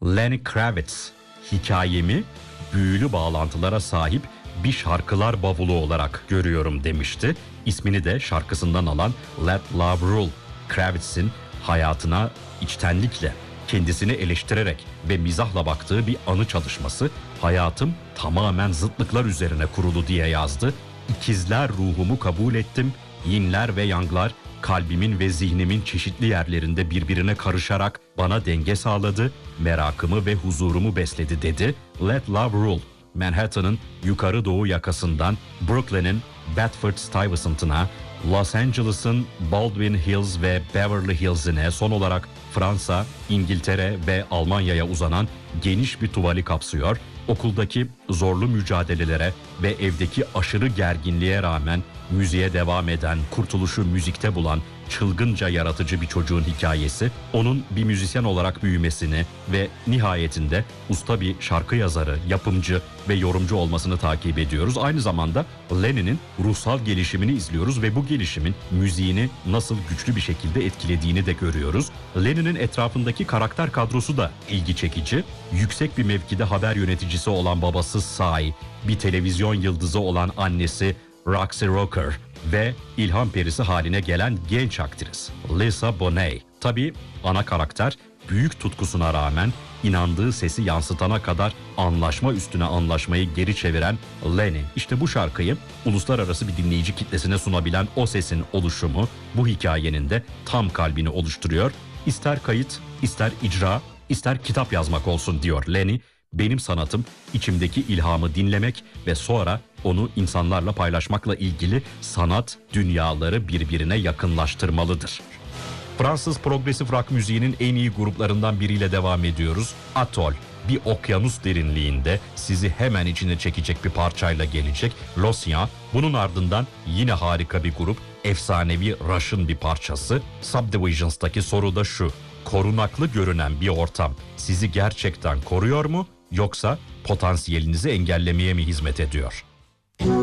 Lenny Kravitz hikayemi büyülü bağlantılara sahip bir şarkılar bavulu olarak görüyorum demişti. İsmini de şarkısından alan Let Love Rule. Kravitz'in hayatına içtenlikle, kendisini eleştirerek ve mizahla baktığı bir anı çalışması, hayatım tamamen zıtlıklar üzerine kurulu diye yazdı. İkizler ruhumu kabul ettim, yinler ve yanglar kalbimin ve zihnimin çeşitli yerlerinde birbirine karışarak bana denge sağladı, merakımı ve huzurumu besledi dedi. Let Love Rule, Manhattan'ın yukarı doğu yakasından Brooklyn'in Bedford-Stuyvesant'ına, Los Angeles'ın Baldwin Hills ve Beverly Hills'ine, son olarak Fransa, İngiltere ve Almanya'ya uzanan geniş bir tuvali kapsıyor. Okuldaki zorlu mücadelelere ve evdeki aşırı gerginliğe rağmen müziğe devam eden, kurtuluşu müzikte bulan çılgınca yaratıcı bir çocuğun hikayesi, onun bir müzisyen olarak büyümesini ve nihayetinde usta bir şarkı yazarı, yapımcı ve yorumcu olmasını takip ediyoruz. Aynı zamanda Lenny'nin ruhsal gelişimini izliyoruz ve bu gelişimin müziğini nasıl güçlü bir şekilde etkilediğini de görüyoruz. Lenny'nin etrafındaki karakter kadrosu da ilgi çekici. Yüksek bir mevkide haber yöneticisi olan babası Cy, bir televizyon yıldızı olan annesi Roxy Rocker ve ilham perisi haline gelen genç aktris Lisa Bonet. Tabii ana karakter büyük tutkusuna rağmen inandığı sesi yansıtana kadar anlaşma üstüne anlaşmayı geri çeviren Lenny. İşte bu şarkıyı uluslararası bir dinleyici kitlesine sunabilen o sesin oluşumu bu hikayenin de tam kalbini oluşturuyor. İster kayıt, ister icra, ister kitap yazmak olsun diyor Lenny. Benim sanatım içimdeki ilhamı dinlemek ve sonra onu insanlarla paylaşmakla ilgili sanat dünyaları birbirine yakınlaştırmalıdır. Fransız progresif rock müziğinin en iyi gruplarından biriyle devam ediyoruz. Atoll, bir okyanus derinliğinde sizi hemen içine çekecek bir parçayla gelecek. L'Océan, bunun ardından yine harika bir grup, efsanevi Rush'ın bir parçası. Subdivisions'taki soru da şu: korunaklı görünen bir ortam sizi gerçekten koruyor mu, yoksa potansiyelinizi engellemeye mi hizmet ediyor?